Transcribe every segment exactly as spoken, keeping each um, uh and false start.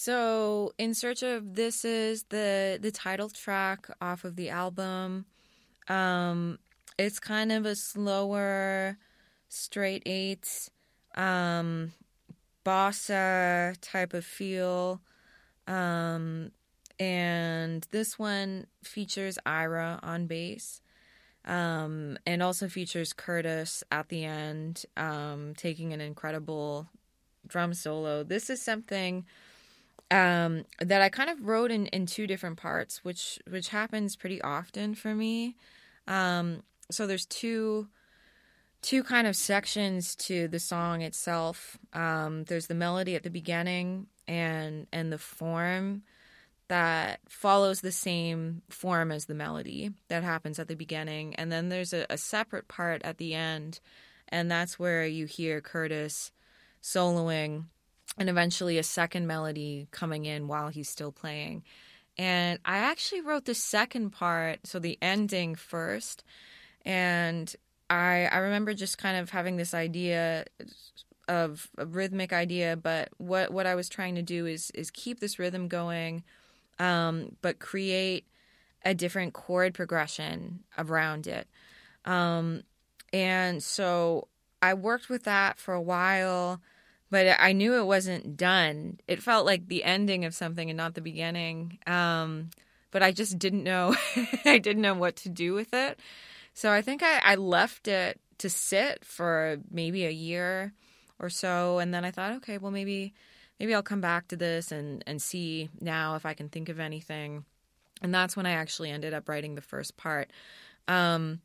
So, In Search of, this is the the title track off of the album. Um, it's kind of a slower, straight eights, um, bossa type of feel. Um, and this one features Ira on bass. Um, and also features Curtis at the end, um, taking an incredible drum solo. This is something um, that I kind of wrote in, in two different parts, which which happens pretty often for me. Um, so there's two two kind of sections to the song itself. Um, there's the melody at the beginning and and the form that follows the same form as the melody that happens at the beginning. And then there's a, a separate part at the end, and that's where you hear Curtis soloing and eventually a second melody coming in while he's still playing. And I actually wrote the second part, so the ending first, and I I remember just kind of having this idea of a rhythmic idea, but what, what I was trying to do is is keep this rhythm going, um, but create a different chord progression around it. Um, and so I worked with that for a while, but I knew it wasn't done. It felt like the ending of something and not the beginning. Um, but I just didn't know. I didn't know what to do with it. So I think I, I left it to sit for maybe a year or so. And then I thought, okay, well, maybe maybe I'll come back to this and, and see now if I can think of anything. And that's when I actually ended up writing the first part. Um,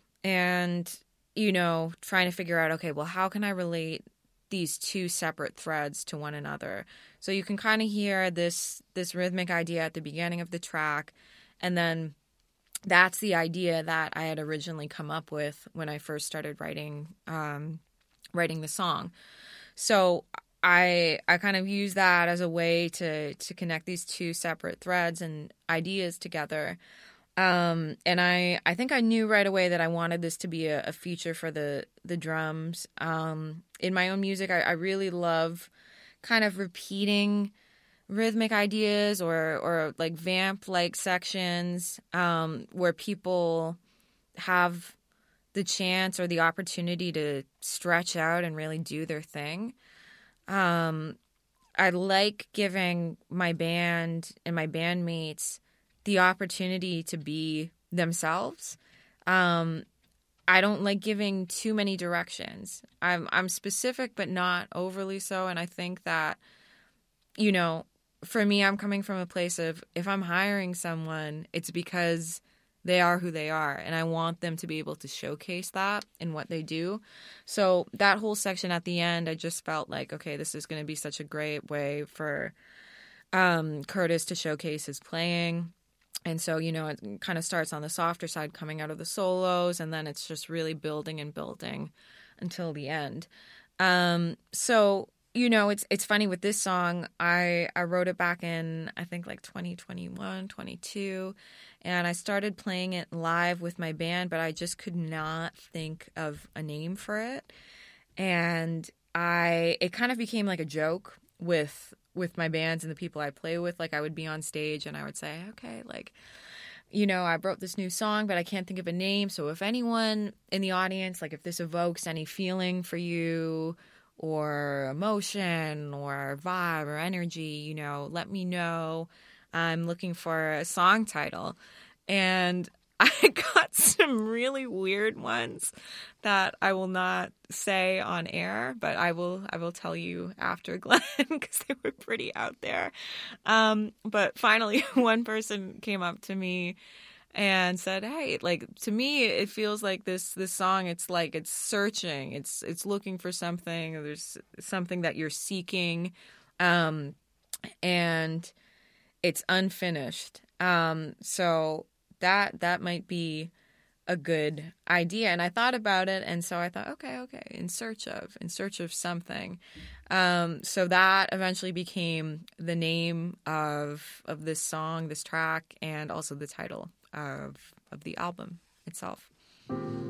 and, you know, trying to figure out, okay, well, how can I relate these two separate threads to one another? So you can kind of hear this this rhythmic idea at the beginning of the track, and then that's the idea that I had originally come up with when I first started writing um, writing the song. So I I kind of use that as a way to to connect these two separate threads and ideas together. Um, and I, I think I knew right away that I wanted this to be a, a feature for the, the drums. Um, in my own music, I, I really love kind of repeating rhythmic ideas or, or like vamp-like sections, um, where people have the chance or the opportunity to stretch out and really do their thing. Um, I like giving my band and my bandmates the opportunity to be themselves. Um, I don't like giving too many directions. I'm I'm specific, but not overly so. And I think that, you know, for me, I'm coming from a place of if I'm hiring someone, it's because they are who they are, and I want them to be able to showcase that in what they do. So that whole section at the end, I just felt like, okay, this is going to be such a great way for um, Curtis to showcase his playing. And so, you know, it kind of starts on the softer side coming out of the solos, and then it's just really building and building until the end. Um, so, you know, it's it's funny with this song, I, I wrote it back in, I think, like twenty twenty-one, twenty-two, and I started playing it live with my band, but I just could not think of a name for it. And I it kind of became like a joke with with my bands and the people I play with. Like, I would be on stage and I would say, okay, like, you know, I wrote this new song, but I can't think of a name. So if anyone in the audience, like if this evokes any feeling for you or emotion or vibe or energy, you know, let me know. I'm looking for a song title. And I got some really weird ones that I will not say on air, but I will I will tell you after, Glenn, because they were pretty out there. Um, but finally, one person came up to me and said, "Hey, like, to me, it feels like this this song. It's like it's searching. It's it's looking for something. There's something that you're seeking, um, and it's unfinished. Um, so." That that might be a good idea. And I thought about it, and so I thought, okay, okay, in search of, in search of something. Um, so that eventually became the name of of this song, this track, and also the title of of the album itself.